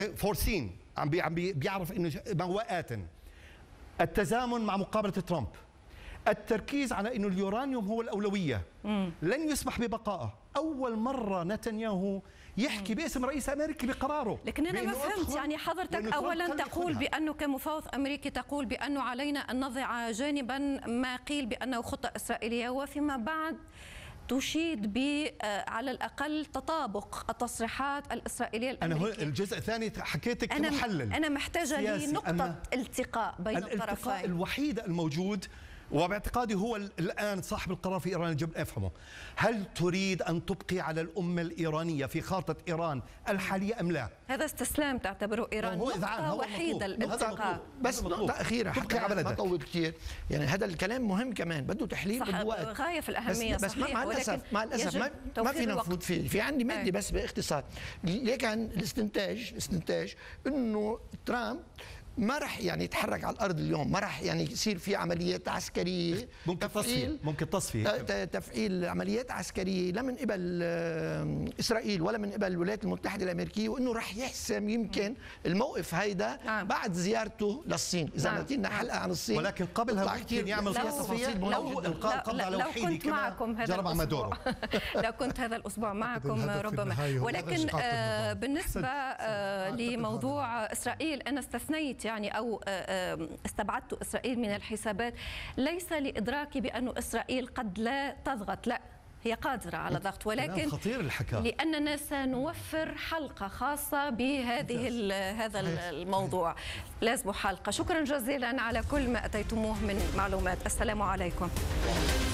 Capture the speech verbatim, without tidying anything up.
فورسين عم بي عم بي بيعرف انه ما هو آت. التزامن مع مقابله ترامب، التركيز على انه اليورانيوم هو الاولويه، مم. لن يسمح ببقائه. اول مره نتنياهو يحكي باسم رئيس امريكي بقراره. لكن انا ما فهمت، يعني حضرتك اولا تقول بانه كمفاوض امريكي تقول بانه علينا ان نضع جانبا ما قيل بانه خطه اسرائيليه، وفيما بعد تشيد ب على الاقل تطابق التصريحات الاسرائيليه الامريكيه. انا الجزء الثاني حكيتك أنا كمحلل. انا محتاجه لنقطه التقاء بين الطرفين. الالتقاء الوحيد الموجود، وباعتقادي هو الآن صاحب القرار في إيران يجب أن أفهمه، هل تريد أن تبقي على الأمة الإيرانية في خارطة إيران الحالية أم لا؟ هذا استسلام تعتبره إيران. هو نقطة وحيدة الالتقاء. بس نقطة أخيرة حتى على ما طول كثير، يعني هذا الكلام مهم كمان، بده تحليل بده وقت، غاية في الأهمية. بس, بس مع الأسف مع الأسف ما, ما فينا نفوت فيه. في عندي مادة بس باختصار، لكن الاستنتاج الاستنتاج إنه ترامب ما راح يعني يتحرك على الارض اليوم، ما راح يعني يصير في عمليات عسكريه، ممكن تصفيه ممكن تصفيه تفعيل عمليات عسكريه لا من قبل اسرائيل ولا من قبل الولايات المتحده الامريكيه، وانه راح يحسم يمكن الموقف هيدا نعم. بعد زيارته للصين. اذا نعم. نعطينا حلقه عن الصين، ولكن قبلها ممكن يعمل تصفيه لو القاء القبض على وحيدي كما جرب مع مادورو. لو كنت هذا الاسبوع معكم ربما. ولكن آه بالنسبه آه لموضوع اسرائيل، انا استثنيت يعني أو استبعدت إسرائيل من الحسابات، ليس لإدراكي بأن إسرائيل قد لا تضغط، لا هي قادرة على ضغط، ولكن خطير الحكاية، لأننا سنوفر حلقة خاصة بهذه هذا الموضوع، لازم حلقة. شكرا جزيلا على كل ما أتيتموه من معلومات. السلام عليكم.